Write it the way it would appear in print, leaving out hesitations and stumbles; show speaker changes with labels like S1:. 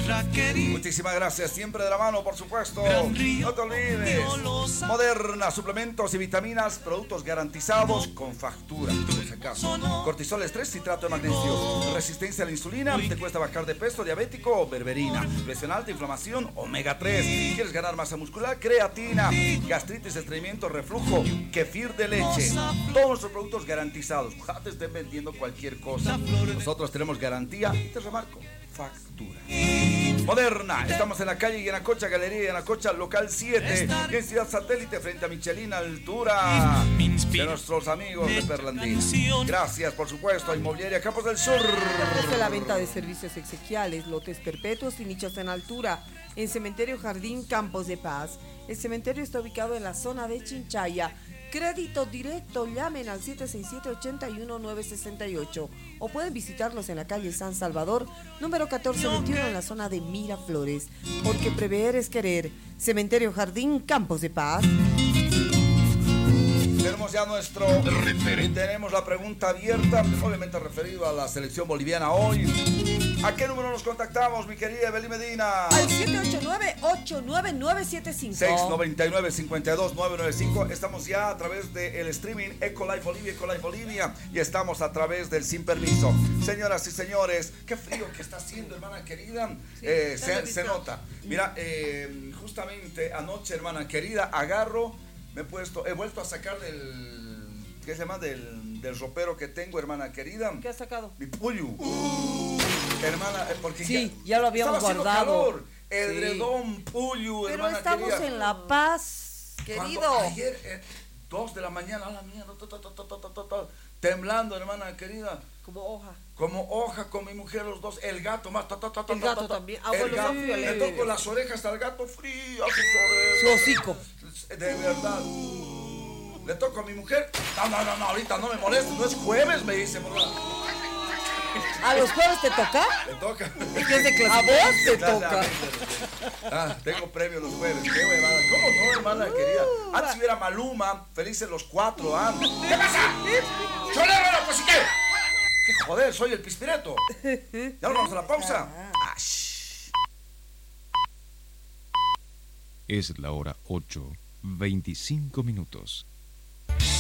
S1: Muchísimas gracias, siempre de la mano, por supuesto. No te olvides, Moderna, suplementos y vitaminas, productos garantizados con factura, por si acaso. Cortisol, estrés, citrato de magnesio, resistencia a la insulina, te cuesta bajar de peso, diabético o berberina, presión alta, inflamación, omega 3, quieres ganar masa muscular, creatina, gastritis, estreñimiento, reflujo, kefir de leche, todos nuestros productos garantizados. Ojalá te estén vendiendo cualquier cosa, nosotros tenemos garantía y te remarco, factura. Moderna, estamos en la calle Yanacocha, Galería Yanacocha, local 7, en Ciudad Satélite, frente a Michelin, altura de nuestros amigos de Perlandín. Gracias, por supuesto, a Inmobiliaria Campos del Sur.
S2: Ofrece la venta de servicios exequiales, lotes perpetuos y nichos en altura, en Cementerio Jardín Campos de Paz. El cementerio está ubicado en la zona de Chinchaya. Crédito directo, llamen al 767-81968 o pueden visitarlos en la calle San Salvador, número 1421, en la zona de Miraflores. Porque prever es querer. Cementerio Jardín Campos de Paz.
S1: Tenemos ya nuestro referente. Tenemos la pregunta abierta, obviamente referido a la selección boliviana hoy. ¿A qué número nos contactamos, mi querida Evelyn Medina?
S2: Al 789-89975.
S1: 699-52995. Estamos ya a través del streaming Ecolife Bolivia, Ecolife Bolivia, y estamos a través del Sin Permiso. Señoras y señores, qué frío que está haciendo, hermana querida. Sí, se nota. Mira, justamente anoche, hermana querida, he vuelto a sacar ¿qué se llama? Del ropero que tengo, hermana querida.
S2: ¿Qué has sacado?
S1: Mi pollo. Hermana, porque
S2: sí, ya lo habíamos guardado.
S1: Calor. Edredón, pollo,
S2: pero
S1: hermana
S2: estamos
S1: querida.
S2: En La Paz, querido.
S1: Cuando ayer, 2 de la mañana, a la mierda, temblando, hermana querida.
S2: Como hoja, con mi mujer, los dos, el gato más. El gato también.
S1: El gato, le toco las orejas al gato frío,
S2: su hocico.
S1: De verdad. Le toco a mi mujer. No, ahorita no me molestes, no es jueves, me dice, ¿verdad?
S2: ¿A los jueves te toca?
S1: Me toca.
S2: ¿A vos te toca?
S1: Tengo premio los jueves. Qué huevada. ¿Cómo no, hermana querida? Antes hubiera Maluma, felices los 4, ¿Qué pasa? ¡Cholero, pues, qué! ¿Qué joder? Soy el Pispireto. ¿Ya nos vamos a la pausa?
S3: Es la hora 8:25.